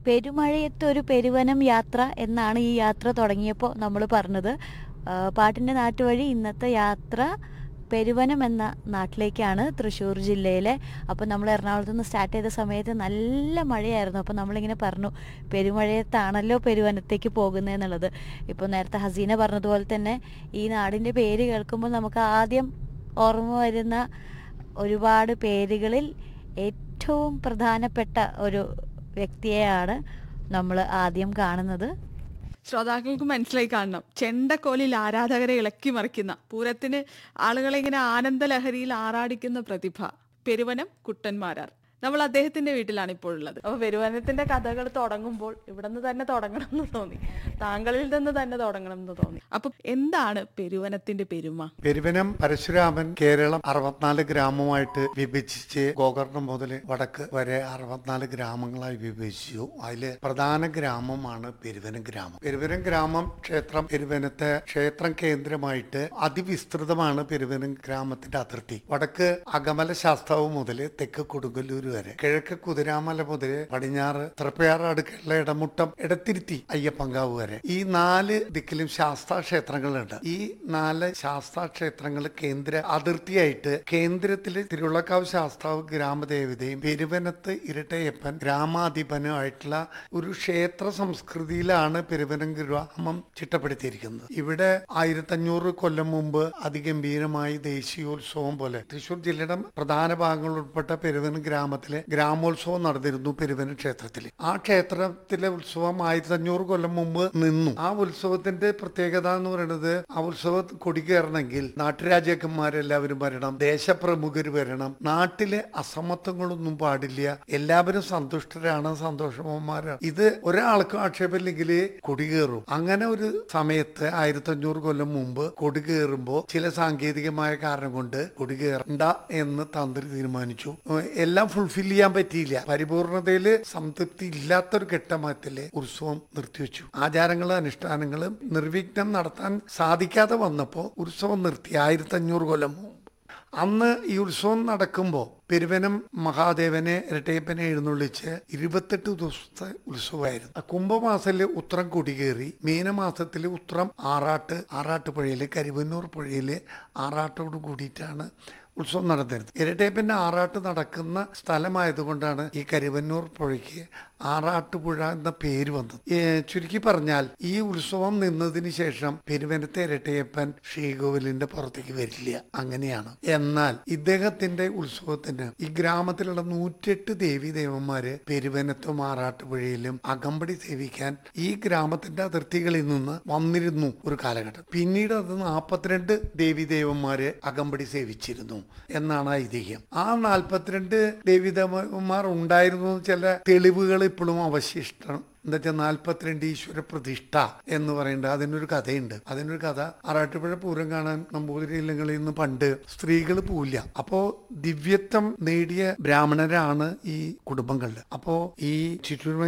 പെരുമഴയത്ത് ഒരു പെരുവനം യാത്ര എന്നാണ് ഈ യാത്ര തുടങ്ങിയപ്പോൾ നമ്മൾ പറഞ്ഞത്. പാട്ടിൻ്റെ നാട്ടുവഴി ഇന്നത്തെ യാത്ര പെരുവനം എന്ന നാട്ടിലേക്കാണ്, തൃശ്ശൂർ ജില്ലയിലെ. അപ്പോൾ നമ്മൾ എറണാകുളത്ത് നിന്ന് സ്റ്റാർട്ട് ചെയ്ത സമയത്ത് നല്ല മഴയായിരുന്നു. അപ്പോൾ നമ്മളിങ്ങനെ പറഞ്ഞു പെരുമഴയത്താണല്ലോ പെരുവനത്തേക്ക് പോകുന്നതെന്നുള്ളത്. ഇപ്പോൾ നേരത്തെ ഹസീന പറഞ്ഞതുപോലെ തന്നെ ഈ നാടിൻ്റെ പേര് കേൾക്കുമ്പോൾ നമുക്ക് ആദ്യം ഓർമ്മ വരുന്ന ഒരുപാട് പേരുകളിൽ ഏറ്റവും പ്രധാനപ്പെട്ട ഒരു വ്യക്തിയെയാണ് നമ്മൾ ആദ്യം കാണുന്നത്. ശ്രോതാക്കൾക്ക് മനസ്സിലായി കാണണം, ചെണ്ടക്കോലിൽ ആരാധകരെ ഇളക്കി മറിക്കുന്ന, പൂരത്തിന് ആളുകളെ ഇങ്ങനെ ആനന്ദലഹരിയിൽ ആറാടിക്കുന്ന പ്രതിഭ പെരുവനം കുട്ടന്മാരാർ. നമ്മൾ അദ്ദേഹത്തിന്റെ വീട്ടിലാണ് ഇപ്പോൾ ഉള്ളത്. അപ്പൊ പെരുവനത്തിന്റെ കഥകൾ തുടങ്ങുമ്പോൾ ഇവിടെ നിന്ന് തന്നെ തുടങ്ങണം എന്ന് തോന്നി, താങ്കളിൽ നിന്ന് തന്നെ തുടങ്ങണം എന്ന് തോന്നി. അപ്പൊ എന്താണ് പെരുവനത്തിന്റെ പെരുമ? പെരുവനം പരശുരാമൻ കേരളം 64 ഗ്രാമമായിട്ട് വിഭജിച്ച് ഗോകർണം മുതൽ വടക്ക് വരെ 64 ഗ്രാമങ്ങളായി വിഭജിച്ചു. അതില് പ്രധാന ഗ്രാമമാണ് പെരുവനം ഗ്രാമം. പെരുവനം ഗ്രാമം ക്ഷേത്രം, പെരുവനത്തെ ക്ഷേത്രം കേന്ദ്രമായിട്ട് അതിവിസ്തൃതമാണ് പെരുവനം ഗ്രാമത്തിന്റെ അതിർത്തി. വടക്ക് അകമല ശാസ്താവ് മുതൽ തെക്ക് കൊടുങ്ങല്ലൂർ വരെ, കിഴക്ക് കുതിരാമല മുതൽ പടിഞ്ഞാറ് തൃപ്പയാറാട് കേരള ഇടമുട്ടം ഇടത്തിരുത്തി അയ്യപ്പങ്കാവ് വരെ ഈ 4 ദിക്കിലും ശാസ്താ ക്ഷേത്രങ്ങളുണ്ട്. ഈ 4 ശാസ്താ ക്ഷേത്രങ്ങൾ കേന്ദ്ര അതിർത്തിയായിട്ട് കേന്ദ്രത്തില് തിരുവള്ളക്കാവ് ശാസ്താവ് ഗ്രാമദേവതയും പെരുവനത്ത് ഇരട്ടയപ്പൻ ഗ്രാമാധിപനും ആയിട്ടുള്ള ഒരു ക്ഷേത്ര സംസ്കൃതിയിലാണ് പെരുവനം ഗ്രാമം ചിട്ടപ്പെടുത്തിയിരിക്കുന്നത്. ഇവിടെ 1500 കൊല്ലം മുമ്പ് അതിഗംഭീരമായി ദേശീയോത്സവം പോലെ തൃശ്ശൂർ ജില്ലയുടെ പ്രധാന ഭാഗങ്ങൾ ഉൾപ്പെട്ട പെരുവനം ഗ്രാമത്തിലെ ഗ്രാമോത്സവം നടന്നിരുന്നു പെരുവനം ക്ഷേത്രത്തിൽ. ആ ക്ഷേത്രത്തിലെ ഉത്സവം 1500 കൊല്ലം മുമ്പ് നിന്നു. ആ ഉത്സവത്തിന്റെ പ്രത്യേകത എന്ന് പറയുന്നത്, ആ ഉത്സവം കൊടികയറണമെങ്കിൽ നാട്ടുരാജാക്കന്മാരെല്ലാവരും വരണം, ദേശപ്രമുഖർ വരണം, നാട്ടിലെ അസമത്വങ്ങളൊന്നും പാടില്ല, എല്ലാവരും സന്തുഷ്ടരാണ്, സന്തോഷവാന്മാരാണ്. ഇത് ഒരാൾക്കും ആക്ഷേപമില്ലെങ്കിൽ കൊടികയറും. അങ്ങനെ ഒരു സമയത്ത് 1500 കൊല്ലം മുമ്പ് കൊടികയറുമ്പോൾ ചില സാങ്കേതികമായ കാരണം കൊണ്ട് കൊടികയറണ്ട എന്ന് തന്ത്രി തീരുമാനിച്ചു. എല്ലാം ഫുൾഫിൽ ചെയ്യാൻ പറ്റിയില്ല. പരിപൂർണതയില് സംതൃപ്തി ഇല്ലാത്തൊരു ഘട്ടമാറ്റത്തില് ഉത്സവം നിർത്തിവെച്ചു. ആചാരങ്ങളും അനുഷ്ഠാനങ്ങളും നിർവിഘ്നം നടത്താൻ സാധിക്കാതെ വന്നപ്പോൾ ഉത്സവം നിർത്തി 1500 കൊല്ലം മുമ്പ്. അന്ന് ഈ ഉത്സവം നടക്കുമ്പോൾ പെരുവനം മഹാദേവനെ ഇരട്ടയപ്പനെ എഴുന്നള്ളിച്ച് 28 ദിവസത്തെ ഉത്സവമായിരുന്നു. കുംഭമാസത്തില് ഉത്രം കൊടികേറി, മീനമാസത്തില് ഉത്രം ആറാട്ടുപുഴയില് കരിവന്നൂർ പുഴയില് ആറാട്ടോട് കൂടിയിട്ടാണ് ഉത്സവം നടന്നിരുന്നത്. ഇരട്ടയപ്പന്റെ ആറാട്ട് നടക്കുന്ന സ്ഥലമായതുകൊണ്ടാണ് ഈ കരുവന്നൂർ പുഴയ്ക്ക് ആറാട്ടുപുഴ എന്ന പേര് വന്നത്. ചുരുക്കി പറഞ്ഞാൽ ഈ ഉത്സവം നിന്നതിന് ശേഷം പെരുവനത്തെ ഇരട്ടയപ്പൻ ശ്രീകോവിലിന്റെ പുറത്തേക്ക് വരില്ല, അങ്ങനെയാണ്. എന്നാൽ ഇദ്ദേഹത്തിന്റെ ഉത്സവത്തിന് ഈ ഗ്രാമത്തിലുള്ള 108 ദേവീദേവന്മാര് പെരുവനത്തും ആറാട്ടുപുഴയിലും അകമ്പടി സേവിക്കാൻ ഈ ഗ്രാമത്തിന്റെ അതിർത്തികളിൽ നിന്ന് വന്നിരുന്നു ഒരു കാലഘട്ടം. പിന്നീട് അത് 42 ദേവീദേവന്മാര് അകമ്പടി സേവിച്ചിരുന്നു എന്നാണ് ഐതിഹ്യം. ആ 42 ദേവീദേവന്മാർ ഉണ്ടായിരുന്നു ചില തെളിവുകൾ ഇപ്പോഴും അവശിഷ്ടം. എന്താ വെച്ചാൽ 42 ഈശ്വര പ്രതിഷ്ഠ എന്ന് പറയുന്നത് അതിനൊരു കഥയുണ്ട്. അതിനൊരു കഥ, ആറാട്ടുപുഴ പൂരം കാണാൻ നമ്പൂതിരി ഇല്ലങ്ങളിൽ നിന്ന് പണ്ട് സ്ത്രീകൾ പോവില്ല. അപ്പോ ദിവ്യത്വം നേടിയ ബ്രാഹ്മണരാണ് ഈ കുടുംബങ്ങളിൽ. അപ്പോ ഈ ചിറ്റൂർ